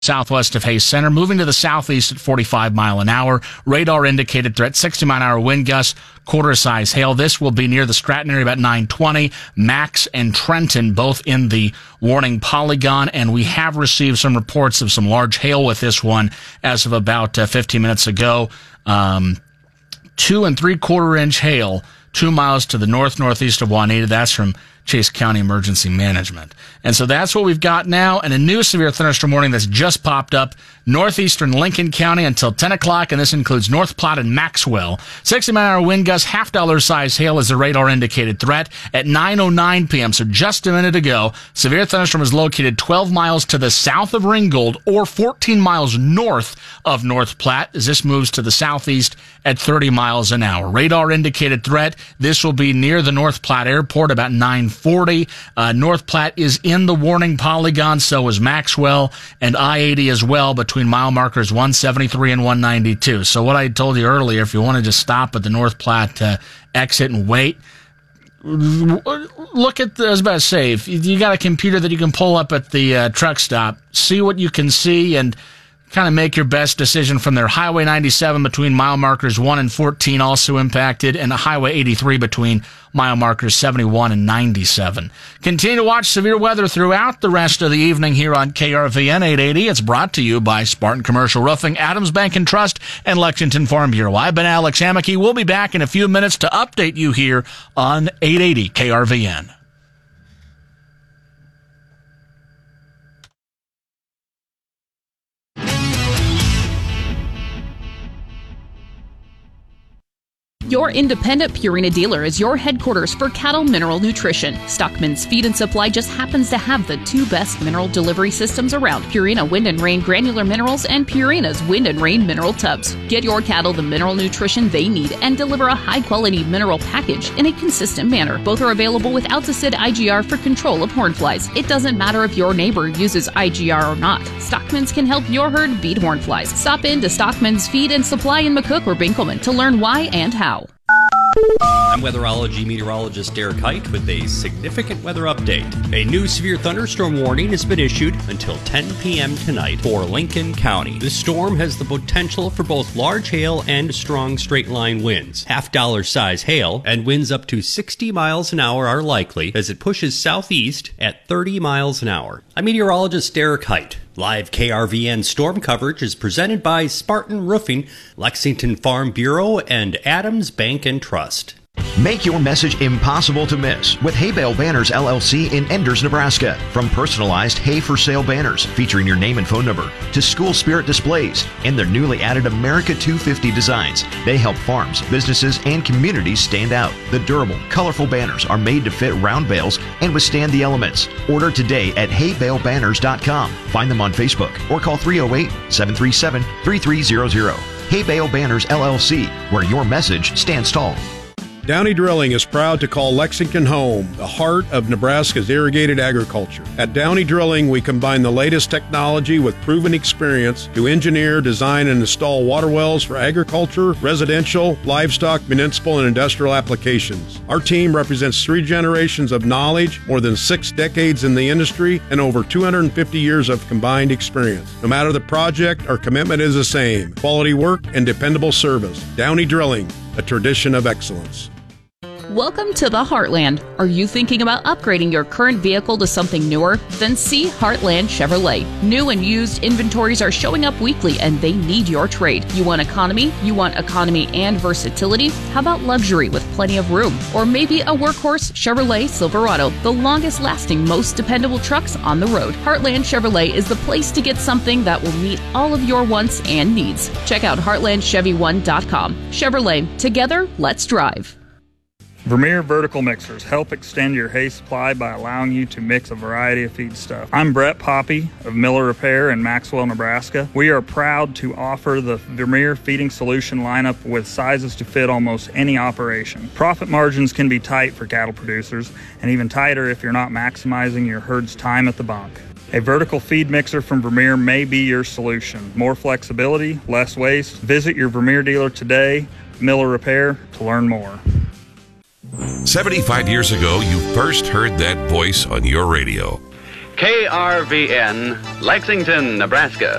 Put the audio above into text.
southwest of Hayes Center, moving to the southeast at 45 mile an hour. Radar indicated threat, 60 mile an hour wind gusts, quarter size hail. This will be near the Stratton area about 9:20. Max and Trenton both in the warning polygon, and we have received some reports of some large hail with this one as of about 15 minutes ago. 2 3/4 inch hail 2 miles to the northeast of Juanita. That's from Chase County Emergency Management. And so that's what we've got now, and a new severe thunderstorm warning that's just popped up northeastern Lincoln County until 10 o'clock, and this includes North Platte and Maxwell. 60 mile an hour wind gusts, $half size hail is the radar indicated threat at 9:09 p.m., so just a minute ago. Severe thunderstorm is located 12 miles to the south of Ringgold or 14 miles north of North Platte as this moves to the southeast at 30 miles an hour. Radar indicated threat. This will be near the North Platte Airport about 9:40. North Platte is in the warning polygon, so is Maxwell and I-80 as well between mile markers 173 and 192. So what I told you earlier, if you wanted to stop at the North Platte exit and wait, look at I was about to say, if you got a computer that you can pull up at the truck stop, see what you can see and kind of make your best decision from there. Highway 97 between mile markers 1 and 14 also impacted, and Highway 83 between mile markers 71 and 97. Continue to watch severe weather throughout the rest of the evening here on KRVN 880. It's brought to you by Spartan Commercial Roofing, Adams Bank and Trust, and Lexington Farm Bureau. I've been Alex Hammocky. We'll be back in a few minutes to update you here on 880 KRVN. Your independent Purina dealer is your headquarters for cattle mineral nutrition. Stockman's Feed and Supply just happens to have the 2 best mineral delivery systems around: Purina Wind and Rain Granular Minerals and Purina's Wind and Rain Mineral Tubs. Get your cattle the mineral nutrition they need and deliver a high-quality mineral package in a consistent manner. Both are available with Alticid IGR for control of hornflies. It doesn't matter if your neighbor uses IGR or not. Stockman's can help your herd beat hornflies. Stop in to Stockman's Feed and Supply in McCook or Binkelman to learn why and how. I'm weatherology meteorologist Derek Height with a significant weather update. A new severe thunderstorm warning has been issued until 10 p.m. tonight for Lincoln County. This storm has the potential for both large hail and strong straight-line winds. $half size hail and winds up to 60 miles an hour are likely as it pushes southeast at 30 miles an hour. I'm meteorologist Derek Height. Live KRVN storm coverage is presented by Spartan Roofing, Lexington Farm Bureau, and Adams Bank and Trust. Make your message impossible to miss with Hay Bale Banners LLC in Enders, Nebraska. From personalized hay for sale banners featuring your name and phone number to school spirit displays and their newly added America 250 designs, they help farms, businesses, and communities stand out. The durable, colorful banners are made to fit round bales and withstand the elements. Order today at haybalebanners.com. Find them on Facebook or call 308-737-3300. Hay Bale Banners LLC, where your message stands tall. Downey Drilling is proud to call Lexington home, the heart of Nebraska's irrigated agriculture. At Downey Drilling, we combine the latest technology with proven experience to engineer, design, and install water wells for agriculture, residential, livestock, municipal, and industrial applications. Our team represents 3 generations of knowledge, more than 6 decades in the industry, and over 250 years of combined experience. No matter the project, our commitment is the same: quality work and dependable service. Downey Drilling, a tradition of excellence. Welcome to the Heartland. Are you thinking about upgrading your current vehicle to something newer? Then see Heartland Chevrolet. New and used inventories are showing up weekly and they need your trade. You want economy? You want economy and versatility? How about luxury with plenty of room? Or maybe a workhorse Chevrolet Silverado, the longest lasting, most dependable trucks on the road. Heartland Chevrolet is the place to get something that will meet all of your wants and needs. Check out heartlandchevy1.com. Chevrolet, together, let's drive. Vermeer Vertical Mixers help extend your hay supply by allowing you to mix a variety of feedstuff. I'm Brett Poppy of Miller Repair in Maxwell, Nebraska. We are proud to offer the Vermeer feeding solution lineup with sizes to fit almost any operation. Profit margins can be tight for cattle producers, and even tighter if you're not maximizing your herd's time at the bunk. A vertical feed mixer from Vermeer may be your solution. More flexibility, less waste. Visit your Vermeer dealer today, Miller Repair, to learn more. 75 years ago, you first heard that voice on your radio. KRVN, Lexington, Nebraska.